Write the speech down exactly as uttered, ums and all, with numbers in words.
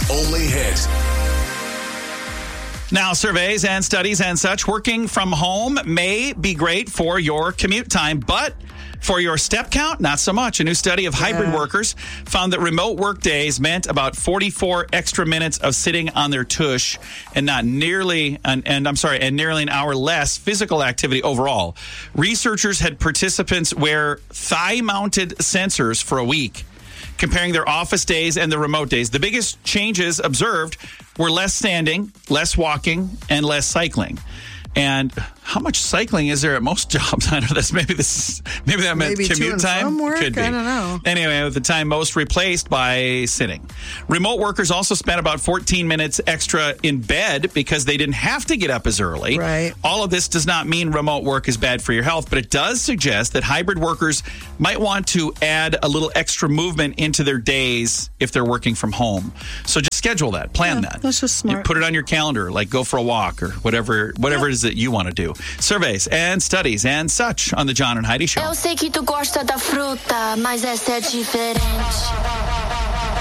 only hit. Now, surveys and studies and such, working from home may be great for your commute time, but for your step count, not so much. A new study of hybrid Yeah. workers found that remote work days meant about forty-four extra minutes of sitting on their tush and not nearly, and, and I'm sorry, and nearly an hour less physical activity overall. Researchers had participants wear thigh-mounted sensors for a week, comparing their office days and the remote days. The biggest changes observed were less standing, less walking, and less cycling. And how much cycling is there at most jobs? I know that's maybe this maybe that meant Maybe to commute and time. from work? Could be. I don't know. Anyway, with the time most replaced by sitting. Remote workers also spent about fourteen minutes extra in bed because they didn't have to get up as early. Right. All of this does not mean remote work is bad for your health, but it does suggest that hybrid workers might want to add a little extra movement into their days if they're working from home. So just schedule that, plan Yeah, that. that's just You smart. put it on your calendar, like go for a walk or whatever, whatever it is that you want to do. Surveys and studies and such on the John and Heidi Show. Eu sei que tu gosta da fruta, mas essa é diferente.